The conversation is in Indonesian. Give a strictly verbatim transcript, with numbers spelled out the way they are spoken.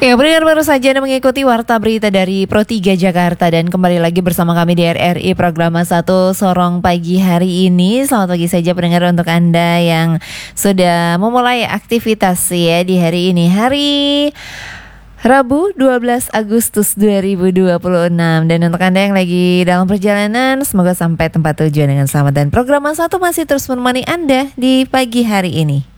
Ya, pendengar baru saja Anda mengikuti Warta Berita dari Pro tiga Jakarta dan kembali lagi bersama kami di R R I Program satu Sorong pagi hari ini. Selamat pagi saja pendengar untuk Anda yang sudah memulai aktivitas ya di hari ini. Hari Rabu dua belas Agustus dua ribu dua puluh enam. Dan untuk Anda yang lagi dalam perjalanan, semoga sampai tempat tujuan dengan selamat. Dan Program satu masih terus menemani Anda di pagi hari ini.